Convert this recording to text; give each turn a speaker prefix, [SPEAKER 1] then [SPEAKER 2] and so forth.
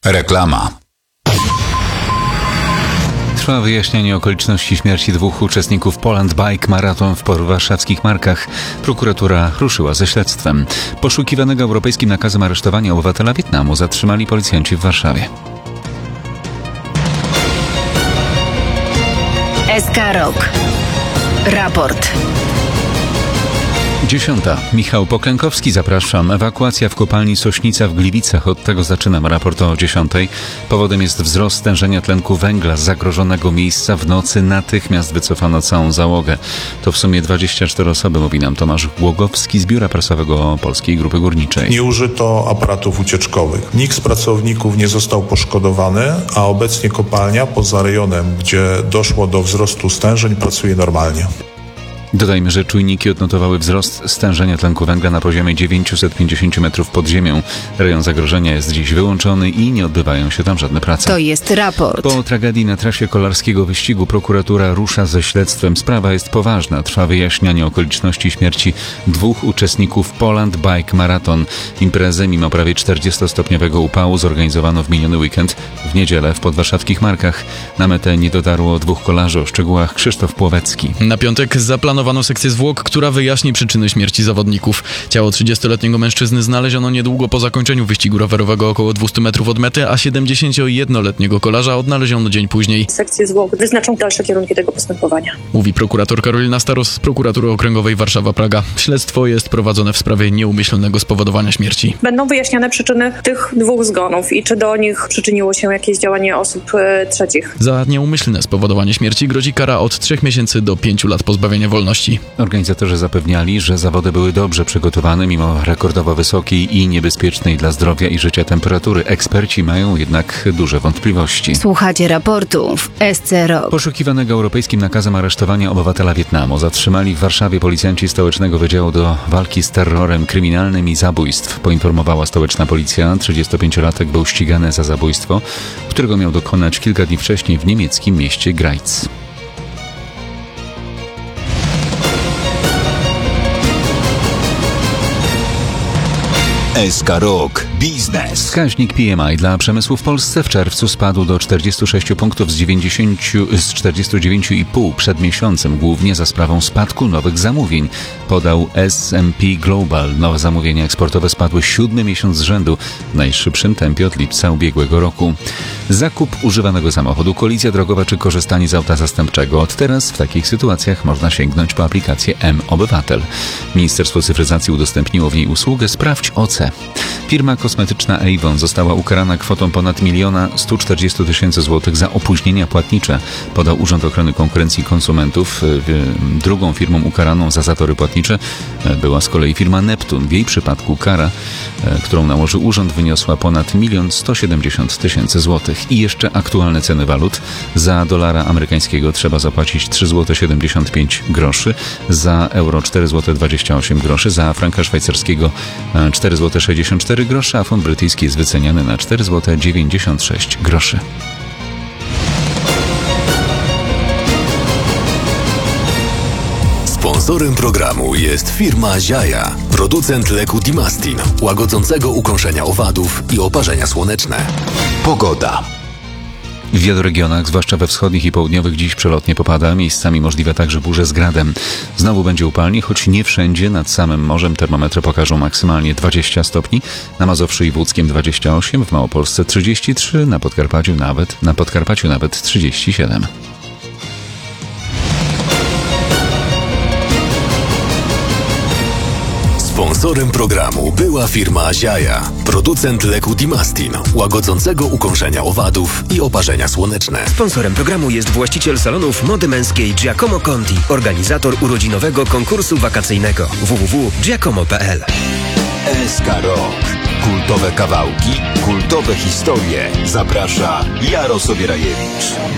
[SPEAKER 1] Reklama. Trwa wyjaśnianie okoliczności śmierci dwóch uczestników Poland Bike Marathon w warszawskich Markach. Prokuratura ruszyła ze śledztwem. Poszukiwanego europejskim nakazem aresztowania obywatela Wietnamu zatrzymali policjanci w Warszawie.
[SPEAKER 2] SK Rok. Raport.
[SPEAKER 1] 10. Michał Poklękowski, zapraszam. Ewakuacja w kopalni Sośnica w Gliwicach. Od tego zaczynam raport o 10. Powodem jest wzrost stężenia tlenku węgla z zagrożonego miejsca. W nocy natychmiast wycofano całą załogę. To w sumie 24 osoby, mówi nam Tomasz Głogowski z Biura Prasowego Polskiej Grupy Górniczej.
[SPEAKER 3] Nie użyto aparatów ucieczkowych. Nikt z pracowników nie został poszkodowany, a obecnie kopalnia poza rejonem, gdzie doszło do wzrostu stężeń, pracuje normalnie.
[SPEAKER 1] Dodajmy, że czujniki odnotowały wzrost stężenia tlenku węgla na poziomie 950 metrów pod ziemią. Rejon zagrożenia jest dziś wyłączony i nie odbywają się tam żadne prace.
[SPEAKER 2] To jest raport.
[SPEAKER 1] Po tragedii na trasie kolarskiego wyścigu prokuratura rusza ze śledztwem. Sprawa jest poważna. Trwa wyjaśnianie okoliczności śmierci dwóch uczestników Poland Bike Marathon. Imprezę mimo prawie 40-stopniowego upału zorganizowano w miniony weekend w niedzielę w podwarszawskich Markach. Na metę nie dotarło dwóch kolarzy. O szczegółach Krzysztof Płowecki.
[SPEAKER 4] Na piątek zaplanowano sekcję zwłok, która wyjaśni przyczyny śmierci zawodników. Ciało 30-letniego mężczyzny znaleziono niedługo po zakończeniu wyścigu rowerowego około 200 metrów od mety, a 71-letniego kolarza odnaleziono dzień później.
[SPEAKER 5] Sekcje zwłok wyznaczą dalsze kierunki tego postępowania.
[SPEAKER 4] Mówi prokurator Karolina Staros z Prokuratury Okręgowej Warszawa-Praga. Śledztwo jest prowadzone w sprawie nieumyślnego spowodowania śmierci.
[SPEAKER 5] Będą wyjaśniane przyczyny tych dwóch zgonów i czy do nich przyczyniło się jakieś działanie osób trzecich.
[SPEAKER 4] Za nieumyślne spowodowanie śmierci grozi kara od 3 miesięcy do 5 lat pozbawienia wolności.
[SPEAKER 1] Organizatorzy zapewniali, że zawody były dobrze przygotowane mimo rekordowo wysokiej i niebezpiecznej dla zdrowia i życia temperatury. Eksperci mają jednak duże wątpliwości.
[SPEAKER 2] Słuchacie raportu w SC Rok.
[SPEAKER 1] Poszukiwanego europejskim nakazem aresztowania obywatela Wietnamu zatrzymali w Warszawie policjanci Stołecznego Wydziału do Walki z Terrorem Kryminalnym i Zabójstw. Poinformowała stołeczna policja. 35-latek był ścigany za zabójstwo, którego miał dokonać kilka dni wcześniej w niemieckim mieście Greiz.
[SPEAKER 6] SK Rok. Biznes.
[SPEAKER 1] Wskaźnik PMI dla przemysłu w Polsce w czerwcu spadł do 46 punktów z 49,5 przed miesiącem, głównie za sprawą spadku nowych zamówień, podał S&P Global. Nowe zamówienia eksportowe spadły 7. miesiąc z rzędu, w najszybszym tempie od lipca ubiegłego roku. Zakup używanego samochodu, kolizja drogowa czy korzystanie z auta zastępczego. Od teraz w takich sytuacjach można sięgnąć po aplikację M-Obywatel. Ministerstwo Cyfryzacji udostępniło w niej usługę Sprawdź OC. Firma kosmetyczna Avon została ukarana kwotą ponad 1 140 000 złotych za opóźnienia płatnicze, podał Urząd Ochrony Konkurencji i Konsumentów. Drugą firmą ukaraną za zatory płatnicze była z kolei firma Neptun. W jej przypadku kara, którą nałożył urząd, wyniosła ponad 1 170 000 złotych. I jeszcze aktualne ceny walut. Za dolara amerykańskiego trzeba zapłacić 3,75 zł, za euro 4,28 zł, za franka szwajcarskiego 4,64 zł, a funt brytyjski jest wyceniany na 4,96 zł.
[SPEAKER 6] Sponsorem programu jest firma Ziaja, producent leku Dimastin, łagodzącego ukąszenia owadów i oparzenia słoneczne. Pogoda.
[SPEAKER 1] W wielu regionach, zwłaszcza we wschodnich i południowych, dziś przelotnie popada, miejscami możliwe także burze z gradem. Znowu będzie upalnie, choć nie wszędzie. Nad samym morzem termometry pokażą maksymalnie 20 stopni, na Mazowszu i w Łódzkiem 28, w Małopolsce 33, na Podkarpaciu nawet 37.
[SPEAKER 6] Sponsorem programu była firma Ziaja, producent leku Dimastin, łagodzącego ukąszenia owadów i oparzenia słoneczne.
[SPEAKER 7] Sponsorem programu jest właściciel salonów mody męskiej Giacomo Conti, organizator urodzinowego konkursu wakacyjnego www.giacomo.pl.
[SPEAKER 6] SK Rok. Kultowe kawałki, kultowe historie. Zaprasza Jarosław Rajewicz.